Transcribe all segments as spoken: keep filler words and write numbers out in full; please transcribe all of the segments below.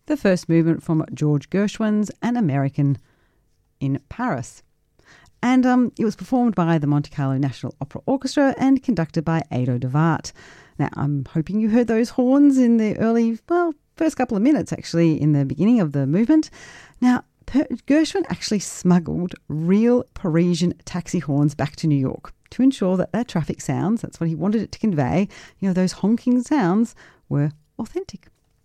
the first movement from George Gershwin's An American in Paris. And um, it was performed by the Monte Carlo National Opera Orchestra and conducted by Ado de Waart. Now, I'm hoping you heard those horns in the early, well, first couple of minutes, actually, in the beginning of the movement. Now, Gershwin actually smuggled real Parisian taxi horns back to New York to ensure that their traffic sounds, that's what he wanted it to convey, you know, those honking sounds, were authentic.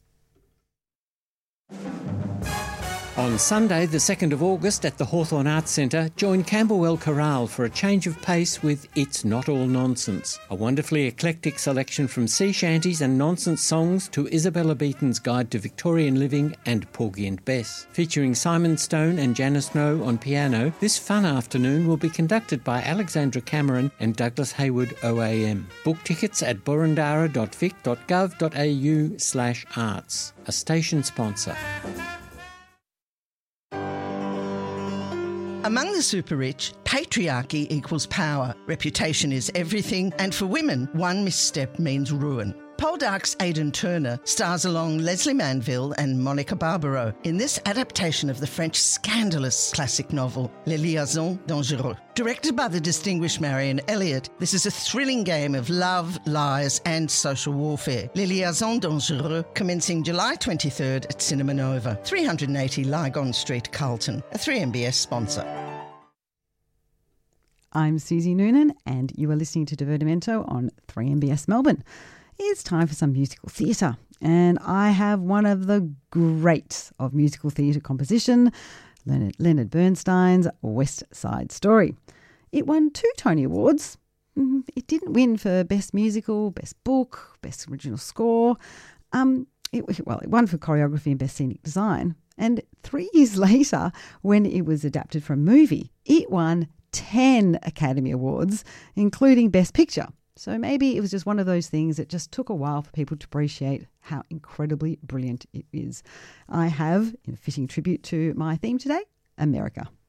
On Sunday, the second of August, at the Hawthorn Arts Centre, join Camberwell Chorale for a change of pace with It's Not All Nonsense, a wonderfully eclectic selection from sea shanties and nonsense songs to Isabella Beaton's Guide to Victorian Living and Porgy and Bess. Featuring Simon Stone and Janice Snow on piano, this fun afternoon will be conducted by Alexandra Cameron and Douglas Hayward O A M. Book tickets at burundara dot vic dot gov dot a u slash arts, a station sponsor. Among the super rich, patriarchy equals power, reputation is everything, and for women, one misstep means ruin. Poldark's Aidan Turner stars along Leslie Manville and Monica Barbaro in this adaptation of the French scandalous classic novel, Les Liaisons Dangereuses. Directed by the distinguished Marion Elliott, this is a thrilling game of love, lies and social warfare. Les Liaisons Dangereuses, commencing July twenty-third at Cinema Nova, three eighty Lygon Street, Carlton, a three M B S sponsor. I'm Susie Noonan and you are listening to Divertimento on three M B S Melbourne. It's time for some musical theatre, and I have one of the greats of musical theatre composition, Leonard, Leonard Bernstein's West Side Story. It won two Tony Awards. It didn't win for Best Musical, Best Book, Best Original Score. Um, it, well, it won for Choreography and Best Scenic Design. And three years later, when it was adapted for a movie, it won ten Academy Awards, including Best Picture. So maybe it was just one of those things that just took a while for people to appreciate how incredibly brilliant it is. I have, in a fitting tribute to my theme today, America.